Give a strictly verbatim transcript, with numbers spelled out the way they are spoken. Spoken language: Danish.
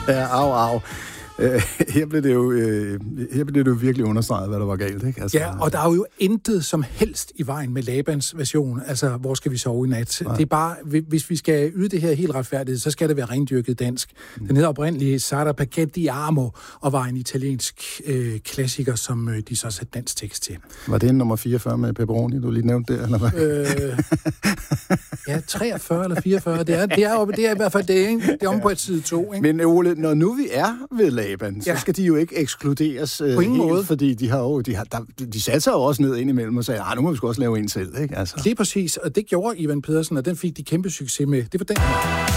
Ja, au, au. Øh, her blev det jo øh, her blev det jo virkelig understreget, hvad der var galt, ikke? Altså, ja, og der er jo intet som helst i vejen med Labans version, altså hvor skal vi sove i nat? Nej. Det er bare, hvis vi skal yde det her helt retfærdigt, så skal det være rendyrket dansk. Mm. Den hedder oprindeligt Sara Paquet di Amo, og var en italiensk øh, klassiker, som øh, de så satte dansk tekst til. Var det en nummer fireogfyrre med pepperoni, du lige nævnte der, eller hvad? Øh, ja, treogfyrre eller fireogfyrre, det er, det er, det er i hvert fald det, ikke? Det er om på et side to, ikke? Men Ole, når nu vi er ved Laban, så ja. skal de jo ikke ekskluderes øh, på ingen helt, måde. Fordi de har jo, de, har, der, de satte sig jo også ned indimellem og sagde, ah, nu må vi sgu også lave en selv, ikke? Altså. Lige præcis, og det gjorde Ivan Pedersen, og den fik de kæmpe succes med. Det var den her.